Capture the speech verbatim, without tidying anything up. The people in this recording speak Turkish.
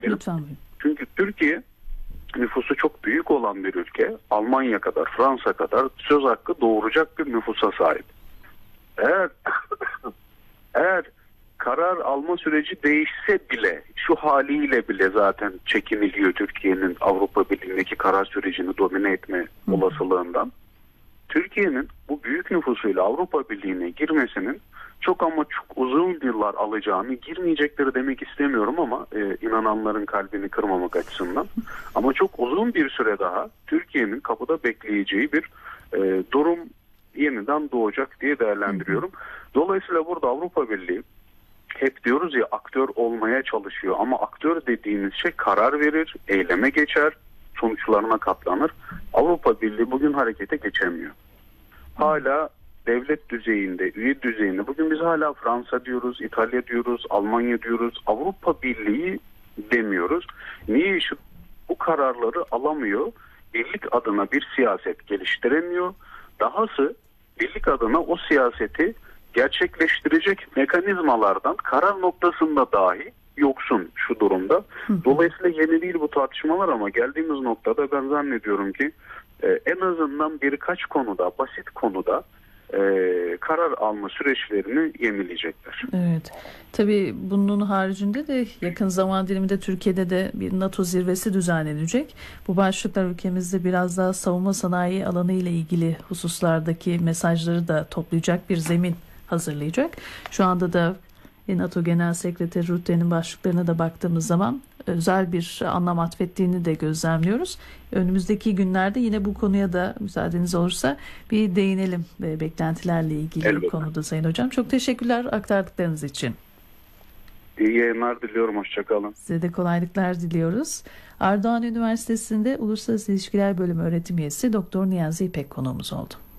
Lütfen. Çünkü Türkiye nüfusu çok büyük olan bir ülke. Almanya kadar, Fransa kadar söz hakkı doğuracak bir nüfusa sahip. Eğer eğer karar alma süreci değişse bile, şu haliyle bile zaten çekiniliyor Türkiye'nin Avrupa Birliği'ndeki karar sürecini domine etme olasılığından. Türkiye'nin bu büyük nüfusuyla Avrupa Birliği'ne girmesinin çok ama çok uzun yıllar alacağını, girmeyecekleri demek istemiyorum ama e, inananların kalbini kırmamak açısından. Ama çok uzun bir süre daha Türkiye'nin kapıda bekleyeceği bir e, durum yeniden doğacak diye değerlendiriyorum. Dolayısıyla burada Avrupa Birliği, hep diyoruz ya, aktör olmaya çalışıyor ama aktör dediğimiz şey karar verir, eyleme geçer, sonuçlarına katlanır. Avrupa Birliği bugün harekete geçemiyor. Hala devlet düzeyinde, üye düzeyinde, bugün biz hala Fransa diyoruz, İtalya diyoruz, Almanya diyoruz, Avrupa Birliği demiyoruz. Niye? Şu, bu kararları alamıyor, birlik adına bir siyaset geliştiremiyor. Dahası birlik adına o siyaseti gerçekleştirecek mekanizmalardan karar noktasında dahi yoksun şu durumda. Dolayısıyla yeni değil bu tartışmalar ama geldiğimiz noktada ben zannediyorum ki e, en azından birkaç konuda, basit konuda e, karar alma süreçlerini yenileyecekler. Evet. Tabii bunun haricinde de yakın zaman diliminde Türkiye'de de bir NATO zirvesi düzenlenecek. Bu başlıklar ülkemizde biraz daha savunma sanayi alanı ile ilgili hususlardaki mesajları da toplayacak bir zemin hazırlayacak. Şu anda da NATO Genel Sekreteri Rutte'nin başlıklarına da baktığımız zaman özel bir anlam atfettiğini de gözlemliyoruz. Önümüzdeki günlerde yine bu konuya da müsaadeniz olursa bir değinelim ve beklentilerle ilgili Elbette. konuda Sayın Hocam. Çok teşekkürler aktardıklarınız için. İyi yayınlar diliyorum. Hoşçakalın. Size de kolaylıklar diliyoruz. Ardahan Üniversitesi'nde Uluslararası İlişkiler Bölümü öğretim üyesi Doktor Niyazi İpek konuğumuz oldu.